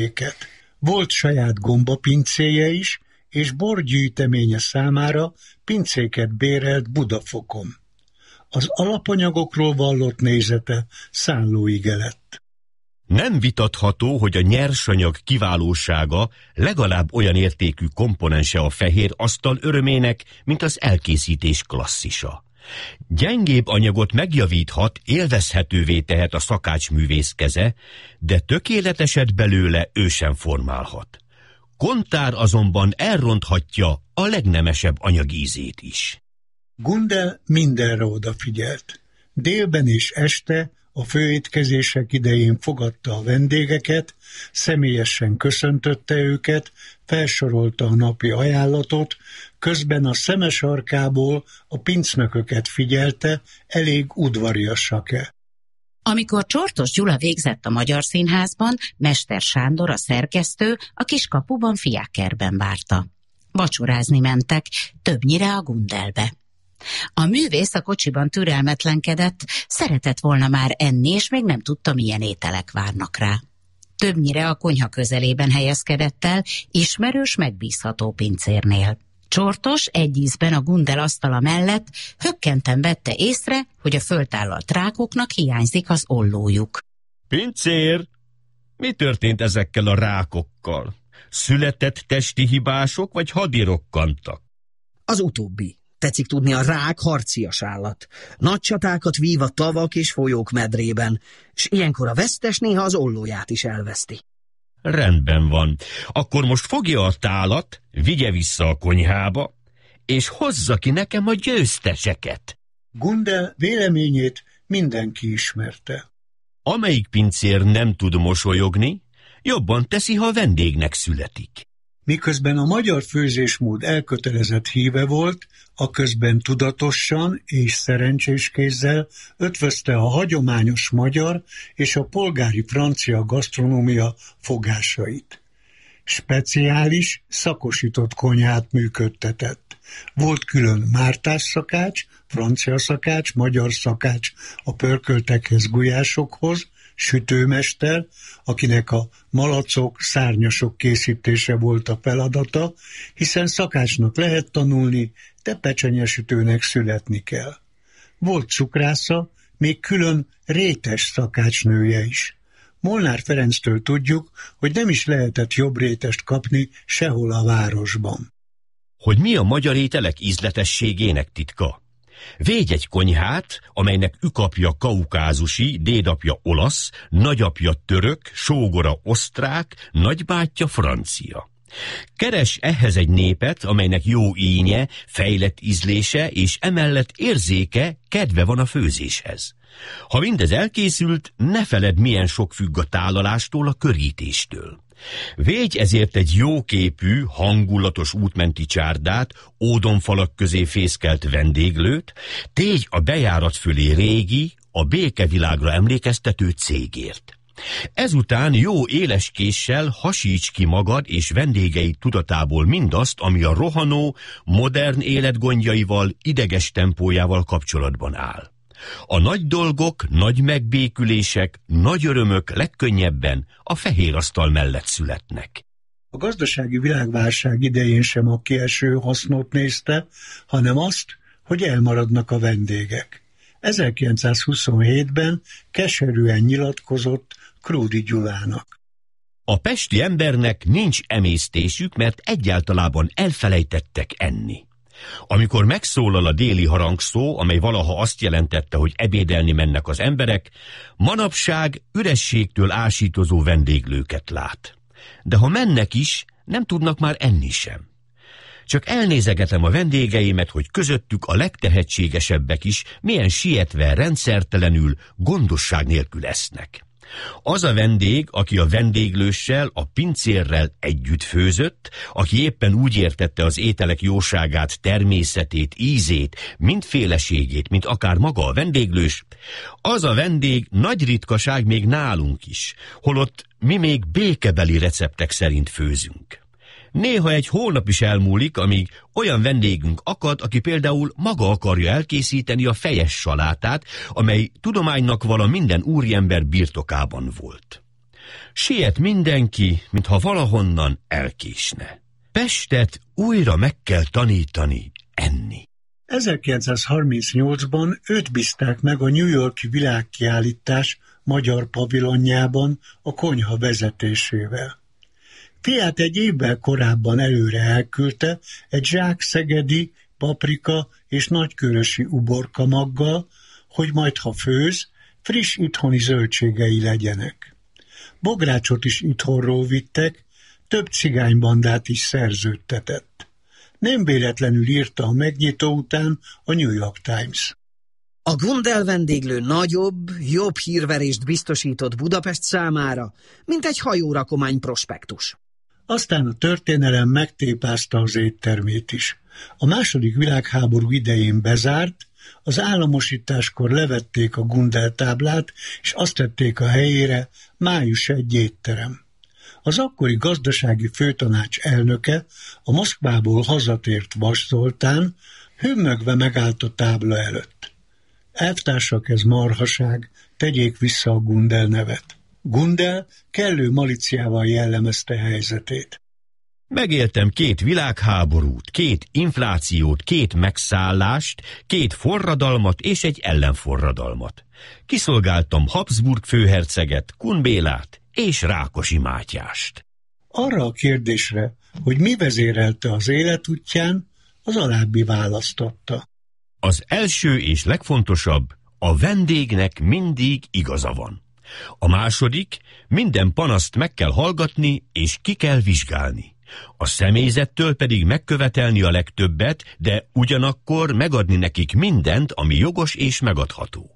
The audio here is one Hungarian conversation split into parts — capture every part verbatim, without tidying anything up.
Volt saját gombapincéje is, és borgyűjteménye számára pincéket bérelt Budafokon. Az alapanyagokról vallott nézete szállóige lett. Nem vitatható, hogy a nyersanyag kiválósága legalább olyan értékű komponense a fehér asztal örömének, mint az elkészítés klasszisa. Gyengébb anyagot megjavíthat, élvezhetővé tehet a szakácsművész keze, de tökéleteset belőle ő sem formálhat. Kontár azonban elronthatja a legnemesebb anyagízét is. Gundel mindenre odafigyelt. Délben és este a főétkezések idején fogadta a vendégeket, személyesen köszöntötte őket, felsorolta a napi ajánlatot, közben a szeme sarkából a pincnököket figyelte, elég udvariasak-e. Amikor Csortos Gyula végzett a Magyar Színházban, Mester Sándor, a szerkesztő, a Kiskapuban fiákkerben várta. Vacsorázni mentek, többnyire a Gundelbe. A művész a kocsiban türelmetlenkedett, szeretett volna már enni, és még nem tudta, milyen ételek várnak rá. Többnyire a konyha közelében helyezkedett el, ismerős, megbízható pincérnél. Csortos egy ízben a Gundel asztala mellett hökkenten vette észre, hogy a föltállalt rákoknak hiányzik az ollójuk. Pincér, mi történt ezekkel a rákokkal? Született testi hibások, vagy hadirokkantak? Az utóbbi. Tetszik tudni, a rák harcias állat. Nagy csatákat vív a tavak és folyók medrében, és ilyenkor a vesztes néha az ollóját is elveszti. Rendben van. Akkor most fogja a tálat, vigye vissza a konyhába, és hozza ki nekem a győzteseket. Gundel véleményét mindenki ismerte. Amelyik pincér nem tud mosolyogni, jobban teszi, ha vendégnek születik. Miközben a magyar főzésmód elkötelezett híve volt, aközben tudatosan és szerencsés kézzel ötvözte a hagyományos magyar és a polgári francia gasztronómia fogásait. Speciális, szakosított konyhát működtetett. Volt külön mártás szakács, francia szakács, magyar szakács a pörköltekhez, gulyásokhoz, sütőmester, akinek a malacok, szárnyasok készítése volt a feladata, hiszen szakácsnak lehet tanulni, de pecsenyesütőnek születni kell. Volt cukrásza, még külön rétes szakácsnője is. Molnár Ferenctől tudjuk, hogy nem is lehetett jobb rétest kapni sehol a városban. Hogy mi a magyar ételek ízletességének titka? Védj egy konyhát, amelynek ükapja kaukázusi, dédapja olasz, nagyapja török, sógora osztrák, nagybátyja francia. Keres ehhez egy népet, amelynek jó ínye, fejlett ízlése és emellett érzéke, kedve van a főzéshez. Ha mindez elkészült, ne feledd, milyen sok függ a tálalástól, a körítéstől. Védj ezért egy jóképű, hangulatos útmenti csárdát, ódonfalak közé fészkelt vendéglőt, tégy a bejárat fölé régi, a békevilágra emlékeztető cégért. Ezután jó éles késsel hasíts ki magad és vendégeid tudatából mindazt, ami a rohanó, modern élet gondjaival, ideges tempójával kapcsolatban áll. A nagy dolgok, nagy megbékülések, nagy örömök legkönnyebben a fehér asztal mellett születnek. A gazdasági világválság idején sem a kieső hasznot nézte, hanem azt, hogy elmaradnak a vendégek. ezerkilencszázhuszonhétben keserűen nyilatkozott Krúdy Gyulának. A pesti embernek nincs emésztésük, mert egyáltalában elfelejtettek enni. Amikor megszólal a déli harangszó, amely valaha azt jelentette, hogy ebédelni mennek az emberek, manapság ürességtől ásítozó vendéglőket lát. De ha mennek is, nem tudnak már enni sem. Csak elnézegetem a vendégeimet, hogy közöttük a legtehetségesebbek is milyen sietve, rendszertelenül, gondosság nélkül esznek. Az a vendég, aki a vendéglőssel, a pincérrel együtt főzött, aki éppen úgy értette az ételek jóságát, természetét, ízét, mindféleségét, mint akár maga a vendéglős, az a vendég nagy ritkaság még nálunk is, holott mi még békebeli receptek szerint főzünk. Néha egy hónap is elmúlik, amíg olyan vendégünk akad, aki például maga akarja elkészíteni a fejes salátát, amely tudománynak vala minden úriember birtokában volt. Siet mindenki, mintha valahonnan elkésne. Pestet újra meg kell tanítani enni. ezerkilencszázharmincnyolcban őt bízták meg a New York-i világkiállítás magyar pavilonjában a konyha vezetésével. Fiát egy évvel korábban előre elküldte egy zsák szegedi, paprika és nagykörösi uborkamaggal, hogy majd ha főz, friss itthoni zöldségei legyenek. Bográcsot is itthonról vittek, több cigánybandát is szerződtetett. Nem véletlenül írta a megnyitó után a New York Times. A Gundel vendéglő nagyobb, jobb hírverést biztosított Budapest számára, mint egy hajórakomány prospektus. Aztán a történelem megtépázta az éttermét is. A második világháború idején bezárt, az államosításkor levették a Gundel táblát, és azt tették a helyére május egy étterem. Az akkori gazdasági főtanács elnöke, a Moszkvából hazatért Vas Zoltán, hümmögve megállt a tábla előtt. Elvtársak, ez marhaság, tegyék vissza a Gundel nevet. Gundel kellő maliciával jellemezte helyzetét. Megéltem két világháborút, két inflációt, két megszállást, két forradalmat és egy ellenforradalmat. Kiszolgáltam Habsburg főherceget, Kun Bélát és Rákosi Mátyást. Arra a kérdésre, hogy mi vezérelte az életútján, az alábbi választotta. Az első és legfontosabb, a vendégnek mindig igaza van. A második, minden panaszt meg kell hallgatni és ki kell vizsgálni. A személyzettől pedig megkövetelni a legtöbbet, de ugyanakkor megadni nekik mindent, ami jogos és megadható.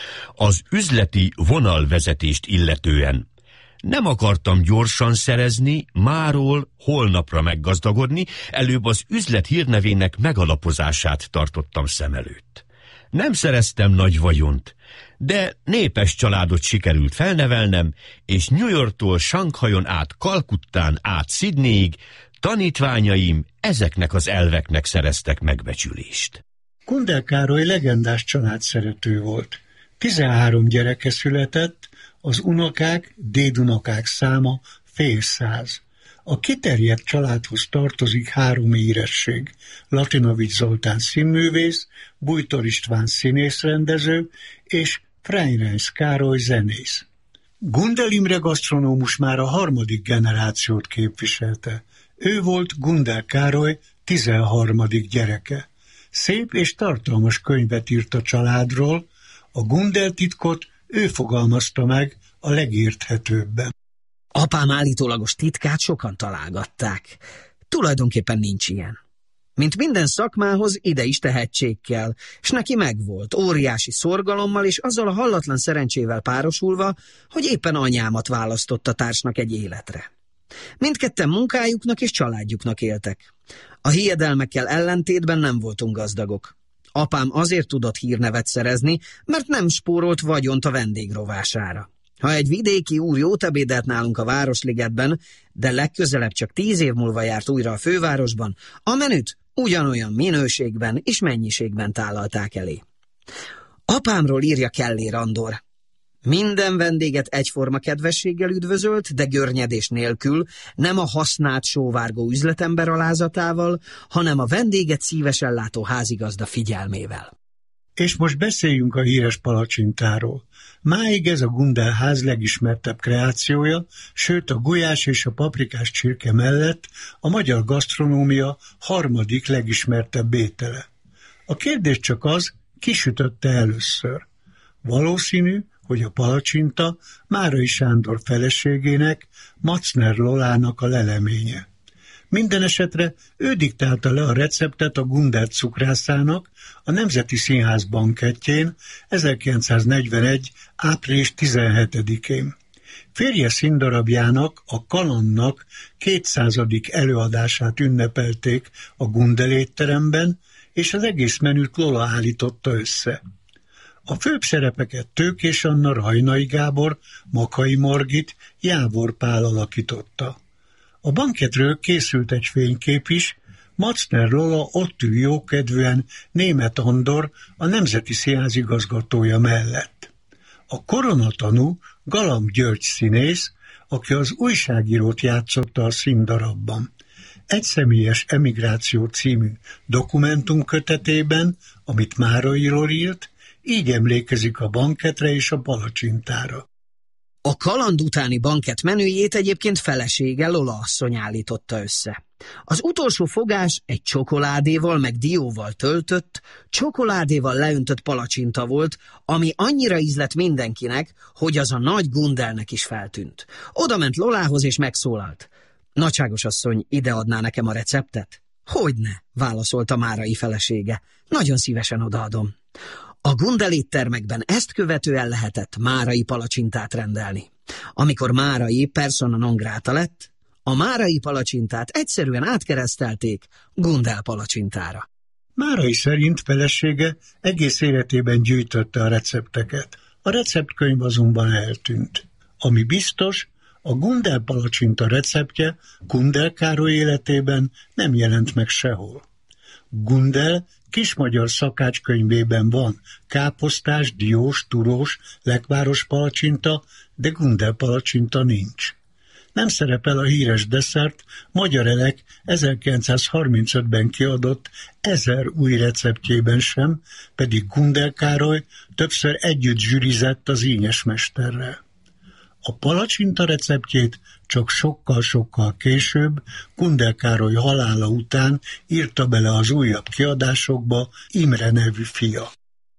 Az üzleti vonalvezetést illetően nem akartam gyorsan szerezni, máról holnapra meggazdagodni, előbb az üzlet hírnevének megalapozását tartottam szem előtt. Nem szereztem nagy vagyont, de népes családot sikerült felnevelnem, és New Yorktól Shanghaion át Kalkuttán át Sydneyig tanítványaim ezeknek az elveknek szereztek megbecsülést. Gundel Károly legendás családszerető volt. tizenhárom gyereke született, az unokák, dédunokák száma fél száz. A kiterjedt családhoz tartozik három éresség: Latinovics Zoltán színművész, Bújtor István színészrendező és Freinreis Károly zenész. Gundel Imre gasztronómus már a harmadik generációt képviselte. Ő volt Gundel Károly tizenharmadik gyereke. Szép és tartalmas könyvet írt a családról, a Gundel titkot ő fogalmazta meg a legérthetőbben. Apám állítólagos titkát sokan találgatták. Tulajdonképpen nincs ilyen. Mint minden szakmához, ide is tehetség kell, s neki megvolt, óriási szorgalommal és azzal a hallatlan szerencsével párosulva, hogy éppen anyámat választotta társnak egy életre. Mindketten munkájuknak és családjuknak éltek. A hiedelmekkel ellentétben nem voltunk gazdagok. Apám azért tudott hírnevet szerezni, mert nem spórolt vagyont a vendégrovására. Ha egy vidéki úr jót ebédelt nálunk a Városligetben, de legközelebb csak tíz év múlva járt újra a fővárosban, a menüt ugyanolyan minőségben és mennyiségben tálalták elé. Apámról írja Kellér Andor. Minden vendéget egyforma kedvességgel üdvözölt, de görnyedés nélkül, nem a használt sóvárgó üzletember alázatával, hanem a vendéget szívesen látó házigazda figyelmével. És most beszéljünk a híres palacsintáról. Máig ez a Gundel ház legismertebb kreációja, sőt a gulyás és a paprikás csirke mellett a magyar gasztronómia harmadik legismertebb étele. A kérdés csak az, ki sütötte először. Valószínű, hogy a palacsinta Márai Sándor feleségének, Macner Lolának a leleménye. Minden esetre ő diktálta le a receptet a Gundel cukrászának a Nemzeti Színház bankettjén ezerkilencszáznegyvenegy. április tizenhetedikén. Férje színdarabjának, a Kalannak kétszázadik előadását ünnepelték a Gundel étteremben, és az egész menüt Lola állította össze. A főbb szerepeket Tőkés Anna, Rajnai Gábor, Makai Margit, Jávor Pál alakította. A banketről készült egy fénykép is, Macner Lola ott ül jókedvűen Németh Andor, a Nemzeti Színház igazgatója mellett. A koronatanú Galamb György színész, aki az újságírót játszotta a színdarabban. Egyszemélyes emigráció című dokumentum kötetében, amit Márairól írt, így emlékezik a banketre és a palacsintára. A kaland utáni bankett menüjét egyébként felesége, Lola asszony állította össze. Az utolsó fogás egy csokoládéval meg dióval töltött, csokoládéval leöntött palacsinta volt, ami annyira ízlett mindenkinek, hogy az a nagy Gundelnek is feltűnt. Oda ment Lolához és megszólalt. Nagyságos asszony, ide adná nekem a receptet? Hogyne, válaszolta Márai felesége. Nagyon szívesen odaadom. A Gundel éttermekben ezt követően lehetett márai palacsintát rendelni. Amikor Márai persona non grata lett, a márai palacsintát egyszerűen átkeresztelték Gundel palacsintára. Márai szerint felesége egész életében gyűjtötte a recepteket. A receptkönyv azonban eltűnt. Ami biztos, a Gundel palacsinta receptje Gundel Károly életében nem jelent meg sehol. Gundel kismagyar szakácskönyvében van káposztás, diós, turós, lekváros palacsinta, de Gundel palacsinta nincs. Nem szerepel a híres desszert Magyar Elek ezerkilencszázharmincötben kiadott ezer új receptjében sem, pedig Gundel Károly többször együtt zsűrizett az ínyesmesterrel. A palacsinta receptjét csak sokkal-sokkal később, Gundel Károly halála után írta bele az újabb kiadásokba Imre nevű fia.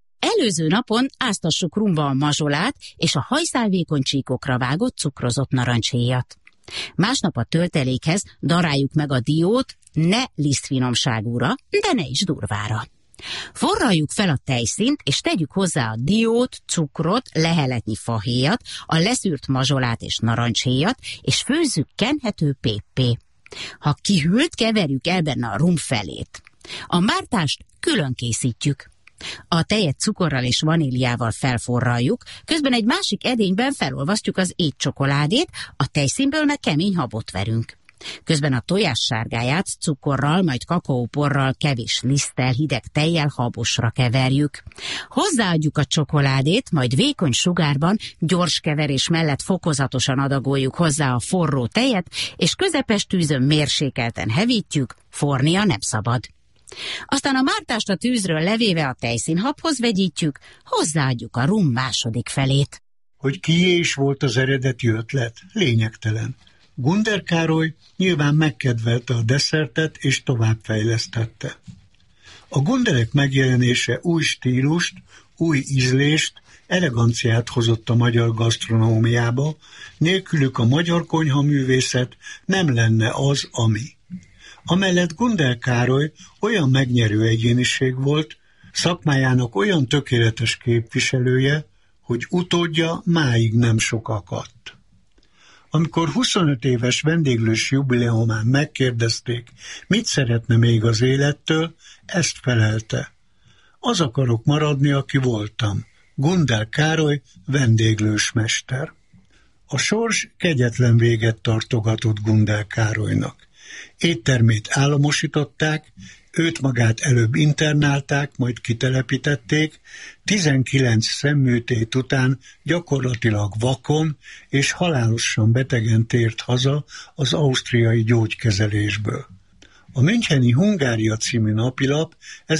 Előző napon áztassuk rumba a mazsolát és a hajszálvékony csíkokra vágott cukrozott narancshéjat. Másnap a töltelékhez daráljuk meg a diót, ne lisztfinomságúra, de ne is durvára. Forraljuk fel a tejszínt, és tegyük hozzá a diót, cukrot, leheletnyi fahéjat, a leszűrt mazsolát és narancshéjat, és főzzük kenhető péppé. Ha kihűlt, keverjük el benne a rum felét. A mártást külön készítjük. A tejet cukorral és vaníliával felforraljuk, közben egy másik edényben felolvasztjuk az étcsokoládét, a tejszínből meg kemény habot verünk. Közben a tojás sárgáját cukorral, majd kakaóporral, kevés liszttel, hideg tejjel habosra keverjük. Hozzáadjuk a csokoládét, majd vékony sugárban, gyors keverés mellett fokozatosan adagoljuk hozzá a forró tejet, és közepes tűzön mérsékelten hevítjük, fornia nem szabad. Aztán a mártást a tűzről levéve a tejszínhabhoz vegyítjük, hozzáadjuk a rum második felét. Hogy kié is volt az eredeti ötlet? Lényegtelen. Gundel Károly nyilván megkedvelte a desszertet és továbbfejlesztette. A Gundelek megjelenése új stílust, új ízlést, eleganciát hozott a magyar gasztronómiába, nélkülük a magyar konyhaművészet nem lenne az, ami. Amellett Gundel Károly olyan megnyerő egyéniség volt, szakmájának olyan tökéletes képviselője, hogy utódja máig nem sokakadt. Amikor huszonöt éves vendéglős jubileumán megkérdezték, mit szeretne még az élettől, ezt felelte. Az akarok maradni, aki voltam. Gundel Károly, vendéglős mester. A sors kegyetlen véget tartogatott Gundel Károlynak. Éttermét államosították, őt magát előbb internálták, majd kitelepítették, tizenkilenc szemműtét után gyakorlatilag vakon és halálosan betegen tért haza az ausztriai gyógykezelésből. A müncheni Hungária című napilap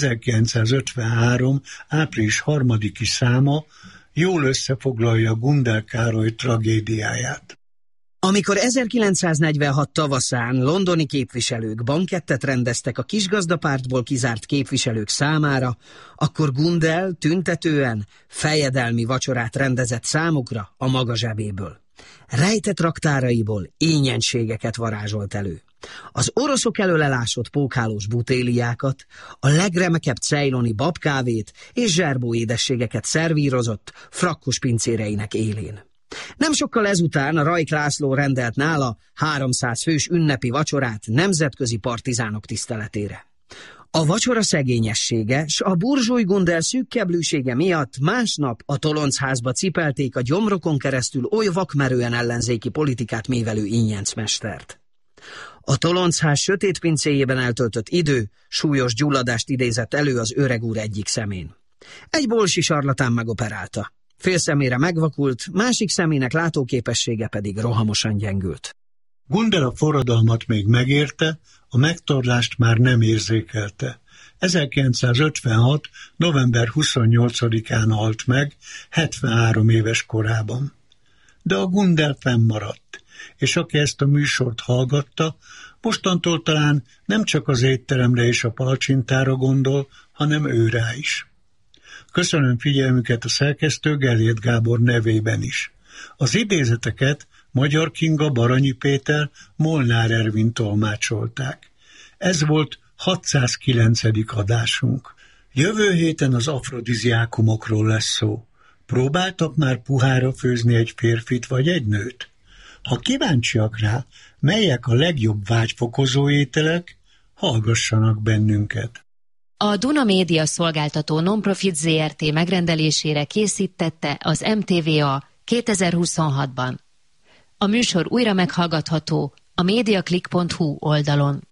ezerkilencszázötvenhárom. április harmadiki száma jól összefoglalja Gundel Károly tragédiáját. Amikor ezerkilencszáznegyvenhat tavaszán londoni képviselők bankettet rendeztek a kisgazdapártból kizárt képviselők számára, akkor Gundel tüntetően fejedelmi vacsorát rendezett számukra a maga zsebéből. Rejtett raktáraiból ényenségeket varázsolt elő. Az oroszok elől elásott pókhálós butéliákat, a legremekebb ceyloni babkávét és zserbó édességeket szervírozott frakkos pincéreinek élén. Nem sokkal ezután a Rajk László rendelt nála háromszáz fős ünnepi vacsorát nemzetközi partizánok tiszteletére. A vacsora szegényessége s a burzsúj Gundel szűkkeblűsége miatt másnap a Toloncházba cipelték a gyomrokon keresztül oly vakmerően ellenzéki politikát mévelő ínyencmestert. A Toloncház sötét pincéjében eltöltött idő súlyos gyulladást idézett elő az öreg úr egyik szemén. Egy bolsi sarlatán megoperálta. Fél szemére megvakult, másik szemének látóképessége pedig rohamosan gyengült. Gundel a forradalmat még megérte, a megtorlást már nem érzékelte. ezerkilencszázötvenhat. november huszonnyolcadikán halt meg, hetvenhárom éves korában. De a Gundel fennmaradt, és aki ezt a műsort hallgatta, mostantól talán nem csak az étteremre és a palcsintára gondol, hanem őrá is. Köszönöm figyelmüket a szerkesztő Gellért Gábor nevében is. Az idézeteket Magyar Kinga, Baranyi Péter, Molnár Ervin tolmácsolták. Ez volt hatszázkilencedik adásunk. Jövő héten az afrodiziákumokról lesz szó. Próbáltak már puhára főzni egy férfit vagy egy nőt? Ha kíváncsiak rá, melyek a legjobb vágyfokozó ételek, hallgassanak bennünket. A Duna Média Szolgáltató Nonprofit zé er té megrendelésére készítette az em té vé á kétezer-huszonhatban. A műsor újra meghallgatható a mediaclick pont hu oldalon.